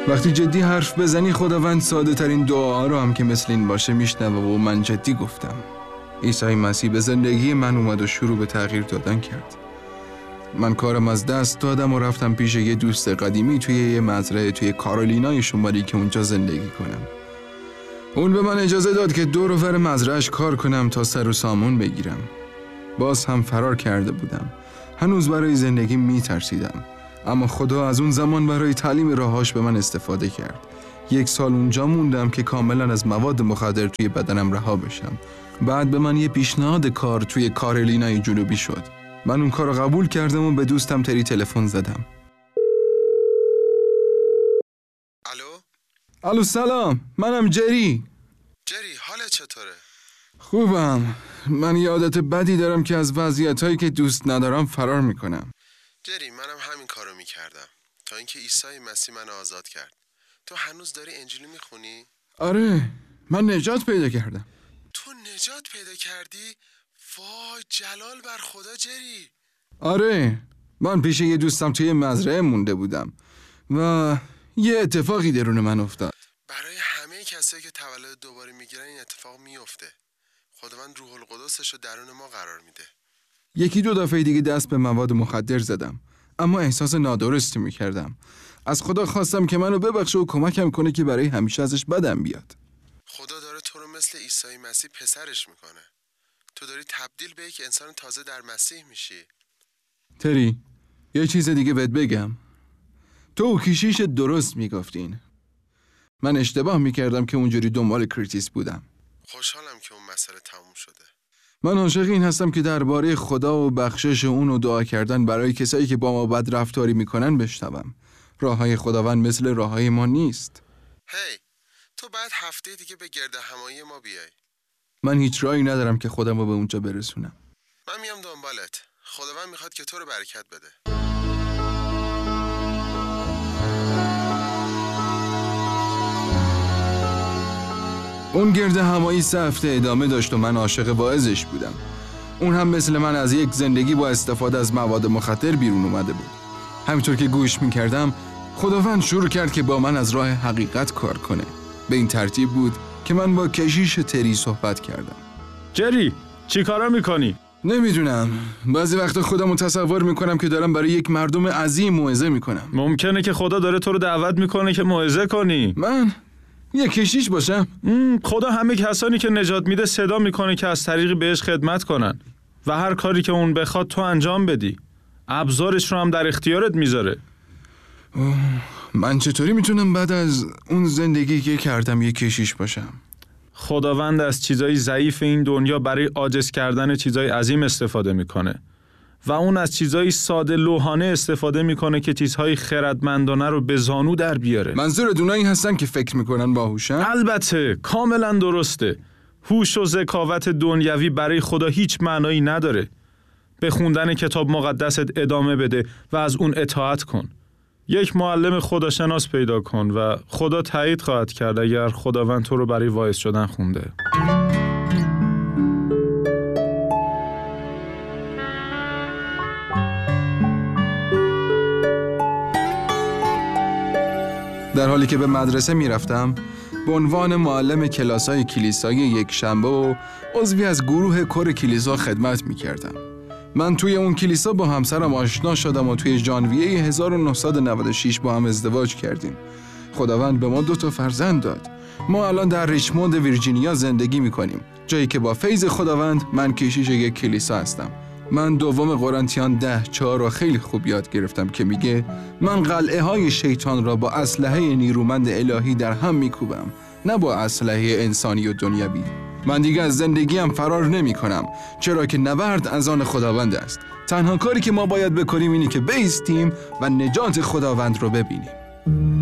وقتی جدی حرف بزنی خداوند ساده ترین دعا رو هم که مثل این باشه میشنوه و من جدی گفتم. عیسی مسیح به زندگی من اومد و شروع به تغییر دادن کرد. من کارم از دست دادم و رفتم پیش یه دوست قدیمی توی یه مزرعه توی کارولینای شمالی که اونجا زندگی کنم. اون به من اجازه داد که دور و بر مزرعه‌اش کار کنم تا سر و سامون بگیرم. باز هم فرار کرده بودم. هنوز برای زندگی میترسیدم. اما خدا از اون زمان برای تعلیم راهاش به من استفاده کرد. 1 سال اونجا موندم که کاملا از مواد مخدر توی بدنم رها بشم. بعد به من یه پیشنهاد کار توی کارولینای جنوبی شد. من اون کار رو قبول کردم و به دوستم تری تلفن زدم. الو سلام، منم جری. حالت چطوره؟ خوبم. من یه عادت بدی دارم که از وضعیتایی که دوست ندارم فرار میکنم. جری، منم همین کارو میکردم تا اینکه عیسی مسیح منو آزاد کرد. تو هنوز داری انجیل میخونی؟ آره، من نجات پیدا کردم. تو نجات پیدا کردی؟ وای، جلال بر خدا جری. آره، من پیش یه دوستم توی مزرعه مونده بودم و یه اتفاقی درون من افتاد. برای همه کسایی که تولد دوباره میگیرن این اتفاق میفته. خداوند روح القدسش رو درون ما قرار میده. 1-2 دفعه دیگه دست به مواد مخدر زدم، اما احساس نادرستی میکردم. از خدا خواستم که منو ببخشه و کمکم کنه که برای همیشه ازش بدم بیاد. خدا داره تو رو مثل عیسی مسیح پسرش میکنه. تو داری تبدیل به یک انسان تازه در مسیح میشی. تری، یه چیز دیگه بهت بگم. تو کشیش درست میگفتین. من اشتباه میکردم که اونجوری دنبال کریتیس بودم. خوشحالم که اون مسئله تموم شده. من عاشق این هستم که درباره خدا و بخشش اون و دعا کردن برای کسایی که با ما بد رفتاری میکنن بشنوم. راههای خداوند مثل راههای ما نیست. هی، تو بعد هفته دیگه به گرد همایی ما بیای. من هیچ راهی ندارم که خودم رو به اونجا برسونم. من میام دنبالت. خداوند میخواد که تو رو برکت بده. اون گرد همایی 3 هفته ادامه داشت و من عاشق واعظش بودم. اون هم مثل من از یک زندگی با استفاده از مواد مخدر بیرون اومده بود. همینطور که گوش میکردم خداوند شروع کرد که با من از راه حقیقت کار کنه. به این ترتیب بود که من با کشیش تری صحبت کردم. جری، چی کارا میکنی؟ نمیدونم. بعضی وقتا خودمو تصور میکنم که دارم برای یک مردم عظیم موعظه میکنم. ممکنه که خدا داره تو رو دعوت میکنه که موعظه کنی. من یه کشیش باشم؟ خدا همه کسانی که نجات میده صدا میکنه که از طریق بهش خدمت کنن و هر کاری که اون بخواد تو انجام بدی. ابزارش رو هم در اختیارت میذاره. من چطوری میتونم بعد از اون زندگی که کردم یه کشیش باشم؟ خداوند از چیزای ضعیف این دنیا برای عاجز کردن چیزای عظیم استفاده میکنه و اون از چیزای ساده لوحانه استفاده میکنه که چیزهای خردمندانه رو به زانو در بیاره. منظورت اونایی هستن که فکر میکنن باهوشن؟ البته، کاملا درسته. هوش و ذکاوت دنیوی برای خدا هیچ معنایی نداره. به خوندن کتاب مقدست ادامه بده و از اون اطاعت کن. یک معلم خداشناس پیدا کن و خدا تایید خواهد کرد اگر خداوند تو رو برای واعظ شدن خونده. در حالی که به مدرسه میرفتم به عنوان معلم کلاسای کلیسای یکشنبه و عضوی از گروه کور کلیسا خدمت میکردم. من توی اون کلیسا با همسرم آشنا شدم و توی ژانویه 1996 با هم ازدواج کردیم. خداوند به ما 2 فرزند داد. ما الان در ریچموند ویرجینیا زندگی میکنیم، جایی که با فیض خداوند من کشیش یک کلیسا هستم. من 2 قرنتیان 10:4 رو خیلی خوب یاد گرفتم که میگه من قلعه های شیطان را با اسلحه نیرومند الهی در هم میکوبم، نه با اسلحه انسانی و دنیوی. من دیگه از زندگیم فرار نمی کنم، چرا که نبرد از آن خداوند است. تنها کاری که ما باید بکنیم اینه که بایستیم و نجات خداوند رو ببینیم.